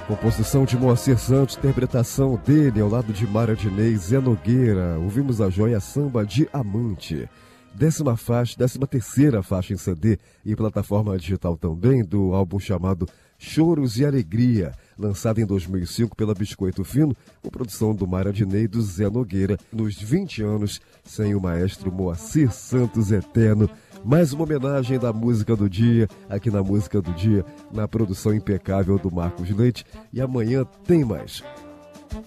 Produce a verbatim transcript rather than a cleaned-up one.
Composição de Moacir Santos, interpretação dele ao lado de Mara Diney, Zé Nogueira. Ouvimos a joia Samba Diamante. Décima faixa, décima terceira faixa em C D e plataforma digital também, do álbum chamado Choros e Alegria, lançado em dois mil e cinco pela Biscoito Fino, com produção do Mara Diney e do Zé Nogueira, nos vinte anos sem o maestro Moacir Santos eterno. Mais uma homenagem da música do dia, aqui na Música do Dia, na produção impecável do Marcos Leite. E amanhã tem mais.